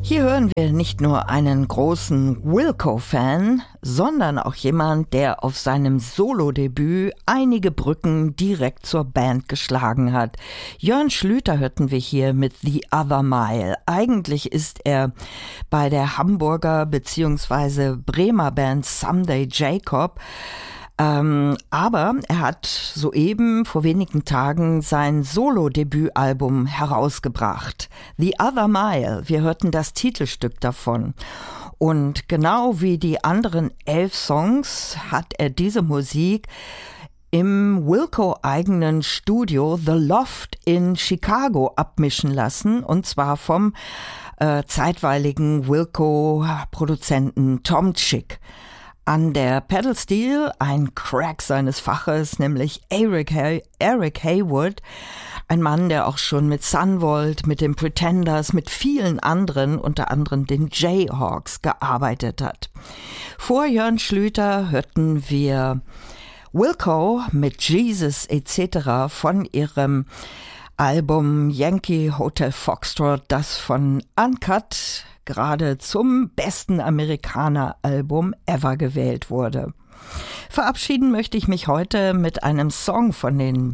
Hier hören wir nicht nur einen großen Wilco-Fan, sondern auch jemand, der auf seinem Solo-Debüt einige Brücken direkt zur Band geschlagen hat. Jörn Schlüter hörten wir hier mit The Other Mile. Eigentlich ist er bei der Hamburger bzw. Bremer Band Someday Jacob, aber er hat soeben vor wenigen Tagen sein Solo-Debütalbum herausgebracht. The Other Mile, wir hörten das Titelstück davon. Und genau wie die anderen 11 Songs hat er diese Musik im Wilco-eigenen Studio The Loft in Chicago abmischen lassen, und zwar vom zeitweiligen Wilco-Produzenten Tom Chick. An der Pedal Steel ein Crack seines Faches, nämlich Eric Haywood, ein Mann, der auch schon mit Sunvolt, mit den Pretenders, mit vielen anderen, unter anderem den Jayhawks, gearbeitet hat. Vor Jörn Schlüter hörten wir Wilco mit Jesus etc. von ihrem Album Yankee Hotel Foxtrot, das von Uncut gerade zum besten Amerikaner-Album ever gewählt wurde. Verabschieden möchte ich mich heute mit einem Song von den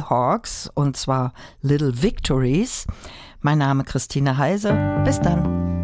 Jayhawks, und zwar Little Victories. Mein Name Christine Heise. Bis dann.